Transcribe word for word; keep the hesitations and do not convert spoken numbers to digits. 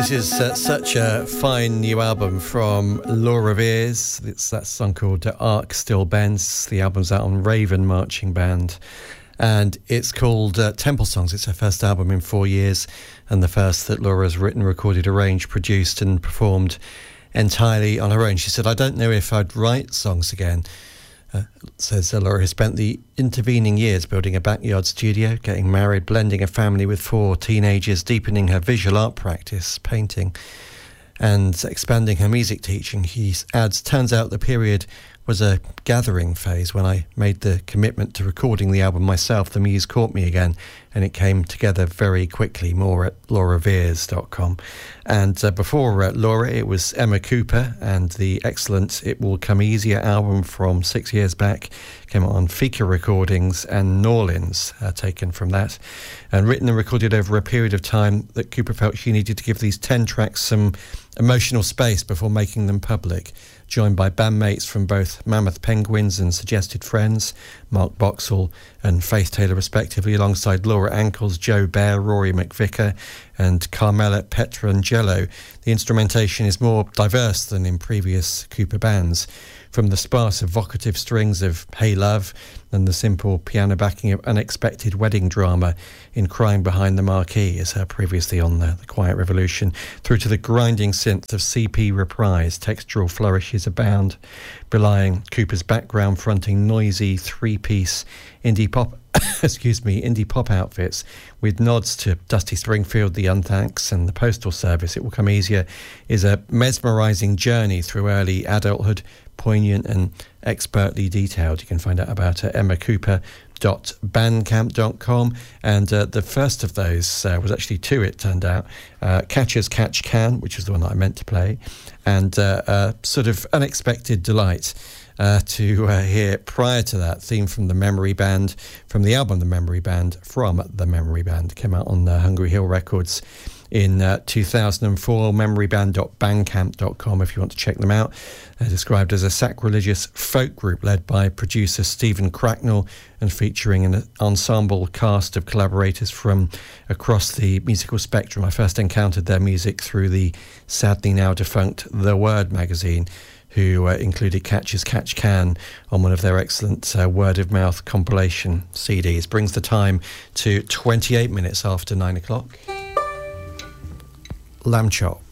This is uh, such a fine new album from Laura Veirs. It's that song called uh, Arc Still Bends. The album's out on Raven Marching Band. And it's called uh, Temple Songs. It's her first album in four years. And the first that Laura has written, recorded, arranged, produced and performed entirely on her own. She said, I don't know if I'd write songs again. Uh, says uh, Laura has spent the intervening years building a backyard studio, getting married, blending a family with four teenagers, deepening her visual art practice, painting, and expanding her music teaching. He adds, turns out the period was a gathering phase. When I made the commitment to recording the album myself, the muse caught me again, and it came together very quickly. More at laura veirs dot com. And uh, before uh, Laura, it was Emma Cooper and the excellent It Will Come Easier album from six years back. Came out on Fika Recordings and Norlins, uh, taken from that. And written and recorded over a period of time that Cooper felt she needed to give these ten tracks some emotional space before making them public. Joined by bandmates from both Mammoth Penguins and Suggested Friends, Mark Boxall and Faith Taylor respectively, alongside Laura Ankles, Joe Bear, Rory McVicker and Carmela Petrangelo. The instrumentation is more diverse than in previous Cooper bands. From the sparse evocative strings of Hey Love and the simple piano backing of Unexpected Wedding Drama in Crying Behind the Marquee, as her previously on the, the Quiet Revolution, through to the grinding synth of C P Reprise, textural flourishes abound, belying Cooper's background fronting noisy three-piece indie pop excuse me, indie pop outfits with nods to Dusty Springfield, The Unthanks and the Postal Service. It Will Come Easier is a mesmerising journey through early adulthood, poignant and expertly detailed. You can find out about it at emma cooper dot bandcamp dot com, and uh, the first of those uh, was actually two, it turned out. uh, Catch As Catch Can, which is the one that I meant to play, and uh, a sort of unexpected delight uh, to uh, hear prior to that, theme from the Memory Band, from the album The Memory Band, from the Memory Band, came out on uh, Hungry Hill Records in uh, two thousand four, memory band dot bandcamp dot com if you want to check them out. They're described as a sacrilegious folk group led by producer Stephen Cracknell and featuring an ensemble cast of collaborators from across the musical spectrum. I first encountered their music through the sadly now defunct The Word magazine, who uh, included Catch As Catch Can on one of their excellent uh, word-of-mouth compilation C Ds. Brings the time to twenty-eight minutes after nine o'clock. Lamb Chop.